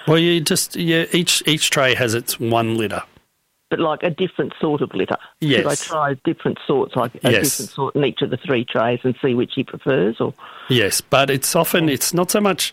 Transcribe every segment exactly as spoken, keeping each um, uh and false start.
Well, you just yeah, each each tray has its one litter. But like a different sort of litter. Yes. Should I try different sorts, like a Yes. different sort in each of the three trays and see which he prefers? Or Yes, but it's often, it's not so much,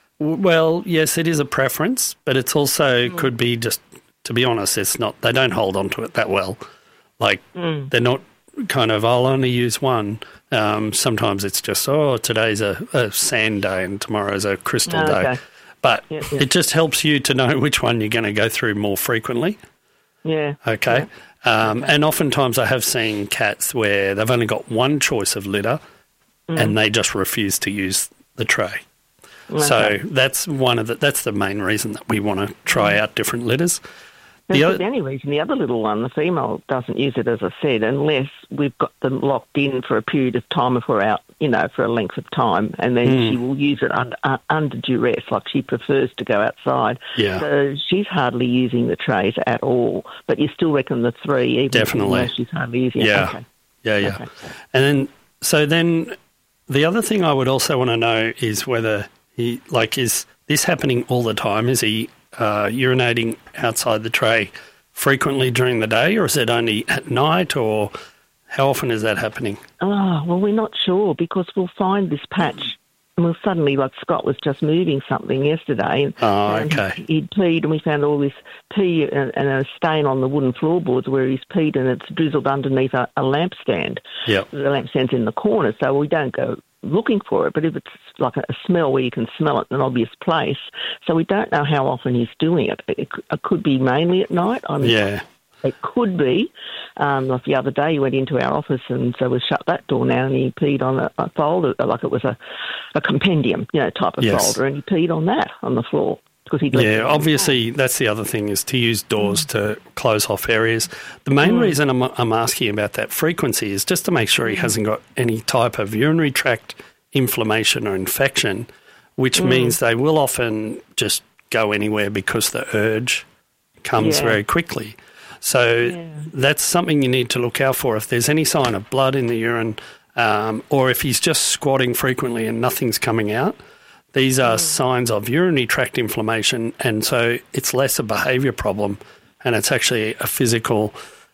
well, yes, it is a preference, but it's also Mm. could be just, to be honest, it's not, they don't hold on to it that well. Like, Mm. they're not kind of, I'll only use one. Um, sometimes it's just, oh, today's a, a sand day and tomorrow's a crystal Oh, day. okay. But Yeah, yeah. it just helps you to know which one you're going to go through more frequently. Yeah. Okay. Um, And oftentimes I have seen cats where they've only got one choice of litter Mm. and they just refuse to use the tray. So Okay. that's one of the, that's the main reason that we want to try out different litters. That's The the other, only reason the other little one, the female, doesn't use it, as I said, unless we've got them locked in for a period of time if we're out, you know, for a length of time, and then Mm. she will use it under, uh, under duress, like she prefers to go outside. Yeah. So she's hardly using the trays at all, but you still reckon the three, even Definitely. though she's hardly using it. Yeah. Okay. yeah, yeah. Okay. And then, so then the other thing I would also want to know is whether he, like, is this happening all the time? Is he uh, urinating outside the tray frequently during the day, or is it only at night, or how often is that happening? Oh, well, we're not sure because we'll find this patch and we'll suddenly, like Scott was just moving something yesterday and, Oh, and okay. he, he'd peed and we found all this pee and, and a stain on the wooden floorboards where he's peed and it's drizzled underneath a, a lampstand. Yep. The lampstand's in the corner, so we don't go looking for it, but if it's like a, a smell where you can smell it in an obvious place, so we don't know how often he's doing it. It, it could be mainly at night. I mean, Yeah. it could be. Um, like the other day, he went into our office, and so we shut that door now, and he peed on a, a folder, like it was a, a compendium, you know, type of Yes. folder, and he peed on that on the floor because he'd left it Yeah, on the obviously that's the other thing is to use doors to close off areas. The main reason I'm, I'm asking about that frequency is just to make sure he hasn't got any type of urinary tract inflammation or infection, which means they will often just go anywhere because the urge comes Yeah. very quickly. So Yeah. that's something you need to look out for. If there's any sign of blood in the urine, um, or if he's just squatting frequently and nothing's coming out, these are signs of urinary tract inflammation, and so it's less a behaviour problem, and it's actually a physical,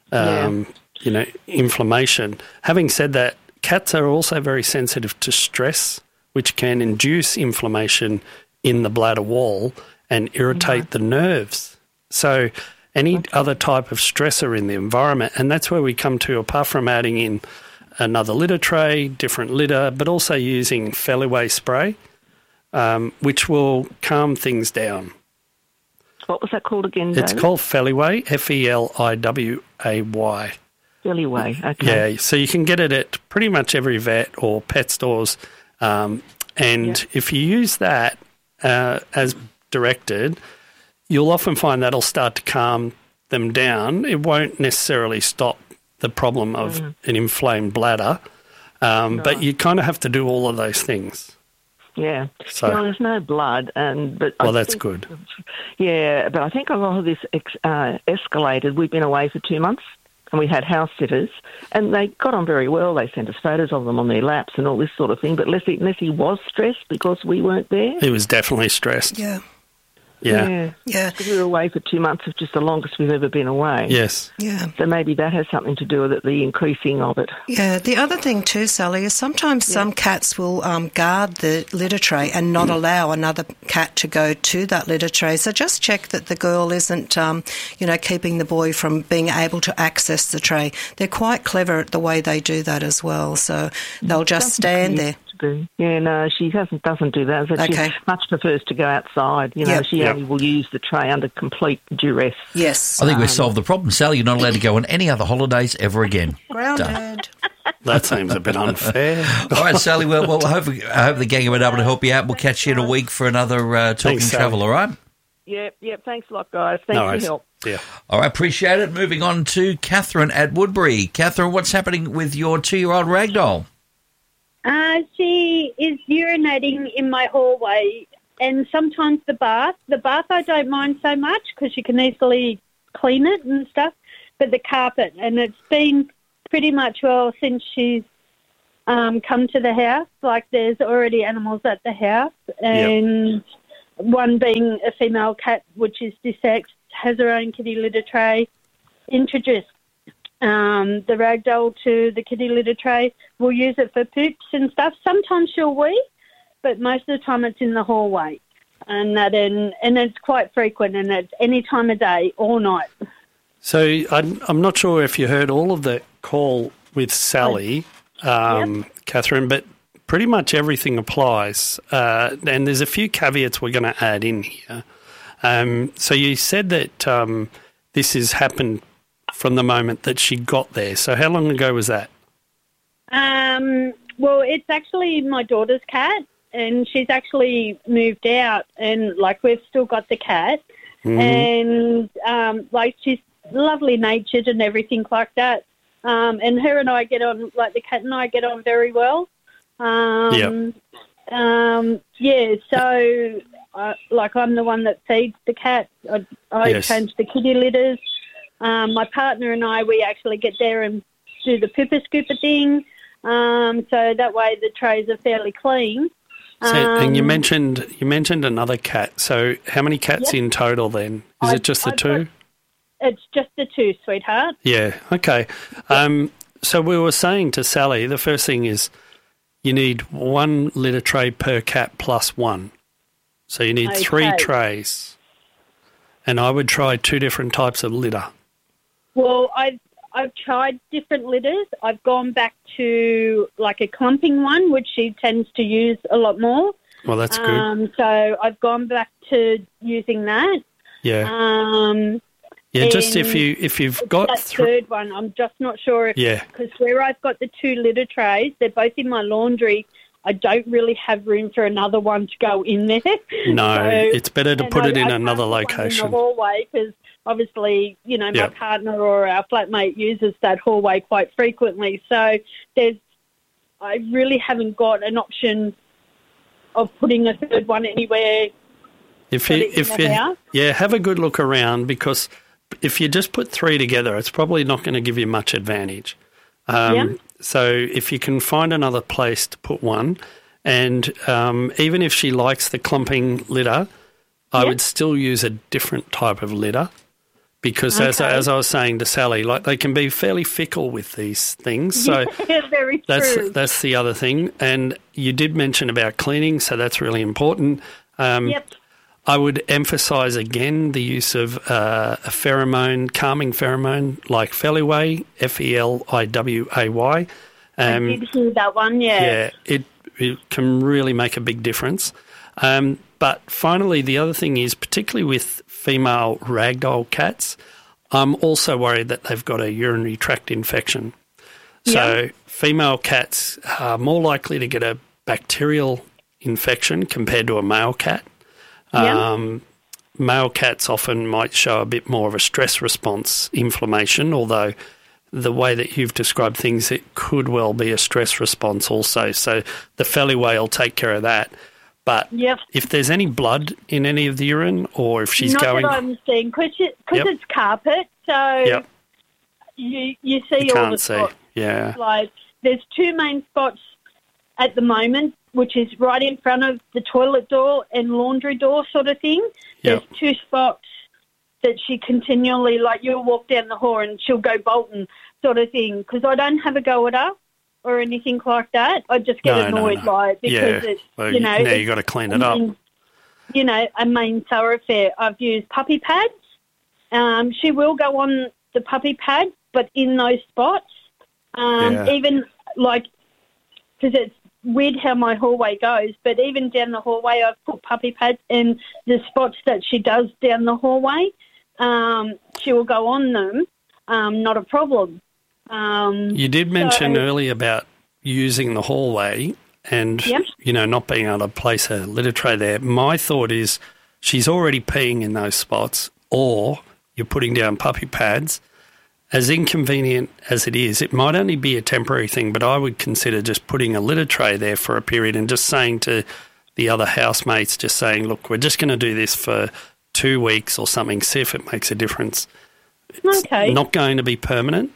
um, you know, inflammation. Having said that, cats are also very sensitive to stress, which can induce inflammation in the bladder wall and irritate the nerves. So any other type of stressor in the environment, and that's where we come to, apart from adding in another litter tray, different litter, but also using Feliway spray, um, which will calm things down. What was that called again, It's David? called Feliway, F E L I W A Y. Feliway, okay. Yeah, so you can get it at pretty much every vet or pet stores. Um, and Yeah. if you use that uh, as directed, you'll often find that'll start to calm them down. It won't necessarily stop the problem of an inflamed bladder, um, but you kind of have to do all of those things. Yeah. So- no, there's no blood, and but Well, I that's think- good. Yeah, but I think a lot of this ex- uh, escalated. We've been away for two months, and we had house sitters, and they got on very well. They sent us photos of them on their laps and all this sort of thing. But Leslie, Leslie was stressed because we weren't there. He was definitely stressed. Yeah. Yeah. Yeah. Because we were away for two months. It's just the longest we've ever been away. Yes. Yeah. So maybe that has something to do with it, the increasing of it. Yeah, the other thing too, Sally, is sometimes some cats will um, guard the litter tray and not allow another cat to go to that litter tray. So just check that the girl isn't, um, you know, keeping the boy from being able to access the tray. They're quite clever at the way they do that as well. So they'll just stand there. Do. Yeah, no, she hasn't, doesn't do that. So Okay. She much prefers to go outside. You know, Yep. she Yep. only will use the tray under complete duress. Yes. I think we've solved the problem, Sally. You're not allowed to go on any other holidays ever again. Grounded. That seems a bit unfair. All right, Sally. Well, well I, hope, I hope the gang have been able to help you out. We'll catch you in a week for another uh, Talking Thanks, Sally. Travel, all right? Yep, yep. Thanks a lot, guys. Thanks No for worries. your help. Yeah. All right, appreciate it. Moving on to Catherine at Woodbury. Catherine, what's happening with your two-year-old ragdoll? Uh, she is urinating in my hallway, and sometimes the bath. The bath I don't mind so much because you can easily clean it and stuff, but the carpet, and it's been pretty much, well, since she's um, come to the house. Like, there's already animals at the house, and one being a female cat, which is dissexed, has her own kitty litter tray, introduce um, the ragdoll to the kitty litter tray. We'll use it for poops and stuff. Sometimes she'll wee, but most of the time it's in the hallway. And that and, and it's quite frequent, and it's any time of day, all night. So I'm, I'm not sure if you heard all of the call with Sally, um, yep. Catherine, but pretty much everything applies. Uh, and there's a few caveats we're going to add in here. Um, so you said that um, this has happened from the moment that she got there. So how long ago was that? Um, well, it's actually my daughter's cat, and she's actually moved out, and, like, we've still got the cat. Mm-hmm. And, um, like, she's lovely natured and everything like that. Um, and her and I get on, like, the cat and I get on very well. Um, yep. um, yeah, so, uh, like, I'm the one that feeds the cat. I, I yes. change the kitty litters. Um, my partner and I, we actually get there and do the pooper scooper thing. Um, so that way the trays are fairly clean. So, um, and you mentioned you mentioned another cat. So how many cats yep. in total then? Is I've, it just the I've two? Got, it's just the two, sweetheart. Yeah, okay. Um, so we were saying to Sally, the first thing is you need one litter tray per cat plus one. So you need okay. three trays. And I would try two different types of litter. Well, I've, I've tried different litters. I've gone back to like a clumping one, which she tends to use a lot more. Well, that's good. Um, so I've gone back to using that. Yeah. Um, yeah, just if, you, if you've got... That th- third one, I'm just not sure if... Yeah. Because where I've got the two litter trays, they're both in my laundry. I don't really have room for another one to go in there. No, so, it's better to put I, it in I another can't put location. One in the hallway because obviously, you know, my yep. partner or our flatmate uses that hallway quite frequently. So there's, I really haven't got an option of putting a third one anywhere. If you, if you, house. yeah, have a good look around, because if you just put three together, it's probably not going to give you much advantage. Um, yep. So if you can find another place to put one, and um, even if she likes the clumping litter, I yep. would still use a different type of litter, because okay. as, as I was saying to Sally, like they can be fairly fickle with these things. So yeah, very that's true. that's the other thing. And you did mention about cleaning, so that's really important. Um, yep. I would emphasise again the use of uh, a pheromone, calming pheromone like Feliway, F E L I W A Y. Um, I did hear that one, yeah. Yeah, it, it can really make a big difference. Um, but finally, the other thing is, particularly with female ragdoll cats, I'm also worried that they've got a urinary tract infection. So yeah. female cats are more likely to get a bacterial infection compared to a male cat. Yeah. Um, male cats often might show a bit more of a stress response inflammation, although the way that you've described things, it could well be a stress response also. So the Feliway will take care of that. But yep. if there's any blood in any of the urine, or if she's Not going... Not that I'm seeing, because it, yep. it's carpet, so yep. you, you see you all can't the see. spots. Yeah. Like, there's two main spots at the moment, which is right in front of the toilet door and laundry door sort of thing. Yep. There's two spots that she continually, like, you'll walk down the hall and she'll go bolting sort of thing, because I don't have a go at her or anything like that. I just get no, annoyed no, no. by it because yeah. it's, well, you know... now you've got to clean it up. Main, you know, a main thoroughfare. I've used puppy pads. Um, she will go on the puppy pad, but in those spots, um, yeah. even, like, because it's weird how my hallway goes, but even down the hallway I've put puppy pads in the spots that she does down the hallway. Um, she will go on them, um, not a problem. Um, you did mention so, earlier about using the hallway and, yep. you know, not being able to place a litter tray there. My thought is she's already peeing in those spots, or you're putting down puppy pads. As inconvenient as it is, it might only be a temporary thing, but I would consider just putting a litter tray there for a period and just saying to the other housemates, just saying, look, we're just going to do this for two weeks or something, see if it makes a difference. It's okay. not going to be permanent,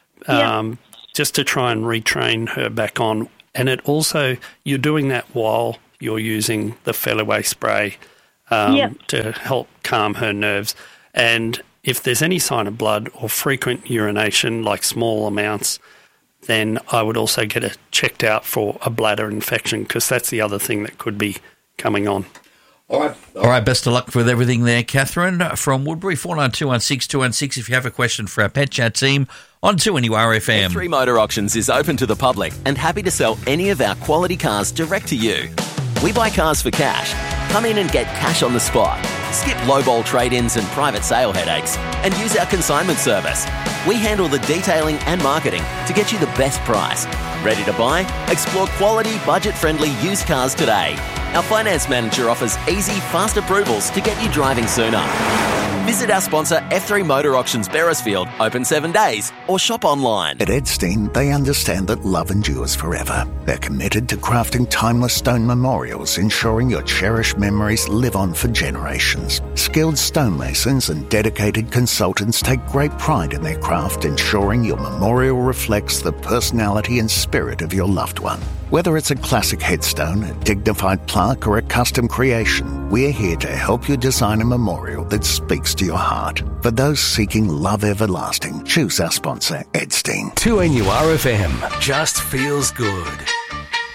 um, yep. just to try and retrain her back on. And it also, you're doing that while you're using the Feliway spray um, Yep. to help calm her nerves. And if there's any sign of blood or frequent urination, like small amounts, then I would also get it checked out for a bladder infection, because that's the other thing that could be coming on. All right. All right, best of luck with everything there, Catherine from Woodbury. four nine two one six two one six if you have a question for our Pet Chat team on two N U R F M. F three Motor Auctions is open to the public and happy to sell any of our quality cars direct to you. We buy cars for cash. Come in and get cash on the spot. Skip lowball trade-ins and private sale headaches and use our consignment service. We handle the detailing and marketing to get you the best price. Ready to buy? Explore quality, budget-friendly used cars today. Our finance manager offers easy, fast approvals to get you driving sooner. Visit our sponsor F three Motor Auctions Beresfield, open seven days, or shop online. At Edstein, they understand that love endures forever. They're committed to crafting timeless stone memorials, ensuring your cherished memories live on for generations. Skilled stonemasons and dedicated consultants take great pride in their craft, ensuring your memorial reflects the personality and spirit of your loved one. Whether it's a classic headstone, a dignified plaque, or a custom creation, we're here to help you design a memorial that speaks to your heart. For those seeking love everlasting, choose our sponsor, Edstein. two N U R F M just feels good.